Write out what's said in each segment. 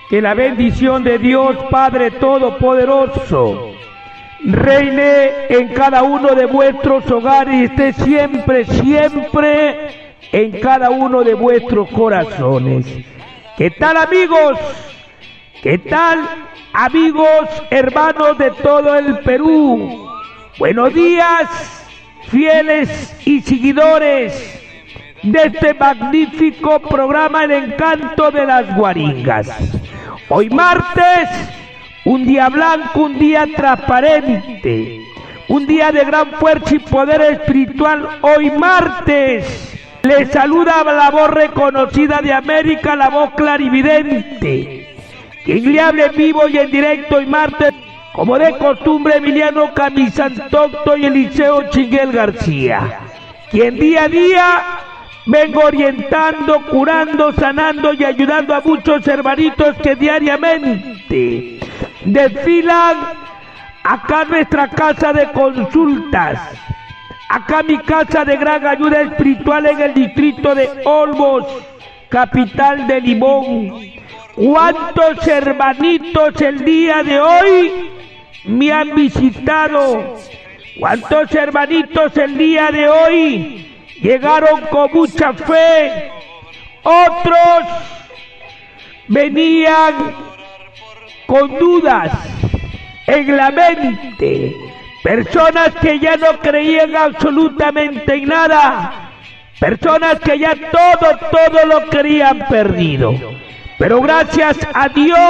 Que la bendición de Dios Padre Todopoderoso reine en cada uno de vuestros hogares y esté siempre, siempre en cada uno de vuestros corazones. ¿Qué tal, amigos? ¿Qué tal, amigos, hermanos de todo el Perú? Buenos días, fieles y seguidores de este magnífico programa El Encanto de las Guaringas. Hoy martes, un día blanco, un día transparente, un día de gran fuerza y poder espiritual. Hoy martes, le saluda la voz reconocida de América, la voz clarividente. Quien le hable en vivo y en directo hoy martes, como de costumbre, Emiliano Camisantocto y Eliseo Chinguel García. Quien día a día vengo orientando, curando, sanando y ayudando a muchos hermanitos que diariamente desfilan acá nuestra casa de consultas, acá mi casa de gran ayuda espiritual en el distrito de Olmos, capital de Limón. ¿Cuántos hermanitos el día de hoy me han visitado? ¿Cuántos hermanitos el día de hoy llegaron con mucha fe? Otros venían con dudas en la mente. Personas que ya no creían absolutamente en nada. Personas que ya todo lo querían perdido. Pero gracias a Dios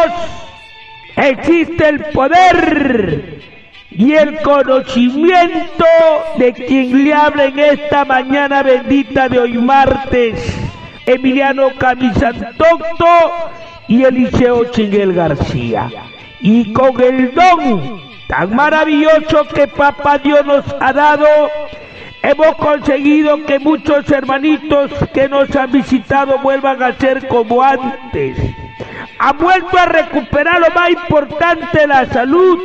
existe el poder y el conocimiento de quien le habla en esta mañana bendita de hoy martes, Emiliano Camisantocto y Eliseo Chinguel García. Y con el don tan maravilloso que Papá Dios nos ha dado, hemos conseguido que muchos hermanitos que nos han visitado vuelvan a ser como antes. Han vuelto a recuperar lo más importante, la salud.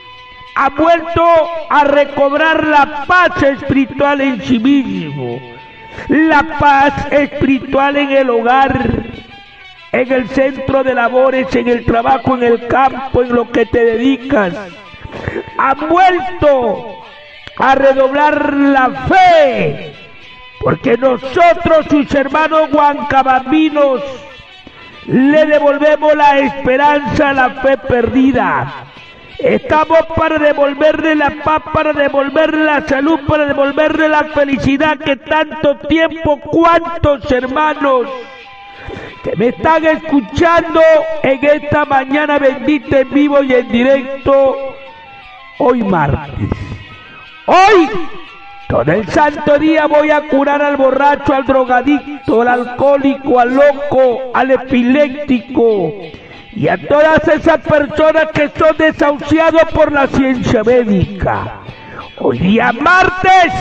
Ha vuelto a recobrar la paz espiritual en sí mismo, la paz espiritual en el hogar, en el centro de labores, en el trabajo, en el campo, en lo que te dedicas. Ha vuelto a redoblar la fe, porque nosotros, sus hermanos huancabambinos, le devolvemos la esperanza a la fe perdida. Estamos para devolverle la paz, para devolverle la salud, para devolverle la felicidad que tanto tiempo, cuántos hermanos que me están escuchando en esta mañana bendita en vivo y en directo, hoy martes. Hoy, todo el santo día voy a curar al borracho, al drogadicto, al alcohólico, al loco, al epiléptico y a todas esas personas que son desahuciados por la ciencia médica. Hoy día martes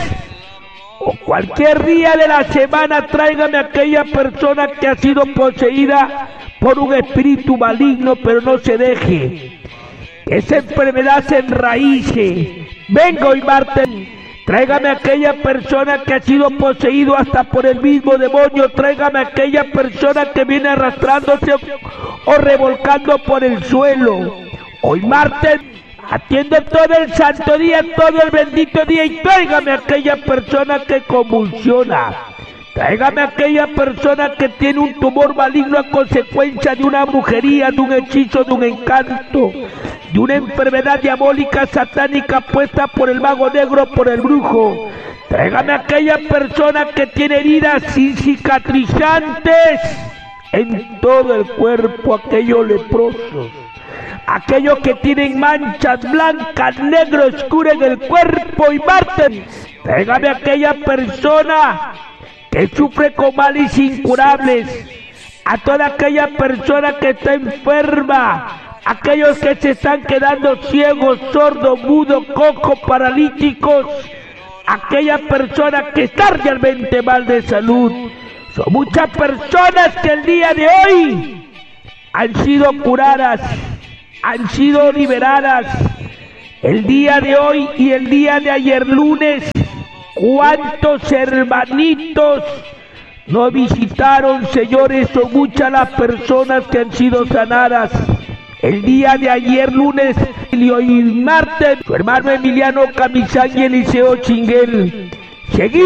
o cualquier día de la semana, tráigame a aquella persona que ha sido poseída por un espíritu maligno, pero no se deje. Esa enfermedad se enraíce. Venga hoy martes, tráigame a aquella persona que ha sido poseído hasta por el mismo demonio. Tráigame a aquella persona que viene arrastrándose o revolcando por el suelo. Hoy martes, atiende todo el santo día, todo el bendito día, y tráigame a aquella persona que convulsiona. Tráigame a aquella persona que tiene un tumor maligno a consecuencia de una brujería, de un hechizo, de un encanto, de una enfermedad diabólica, satánica, puesta por el mago negro, por el brujo. Tráigame a aquella persona que tiene heridas cicatrizantes en todo el cuerpo, aquellos leprosos, aquellos que tienen manchas blancas, negro, oscuro en el cuerpo. Y martes, tráigame a aquella persona que sufre con males incurables, a toda aquella persona que está enferma, aquellos que se están quedando ciegos, sordos, mudos, cojos, paralíticos, aquella persona que está realmente mal de salud. Son muchas personas que el día de hoy han sido curadas, han sido liberadas. El día de hoy y el día de ayer lunes, ¿cuántos hermanitos No visitaron, señores, son muchas las personas que han sido sanadas. El día de ayer, lunes y hoy martes, su hermano Emiliano Camisán y Eliseo Chinguel.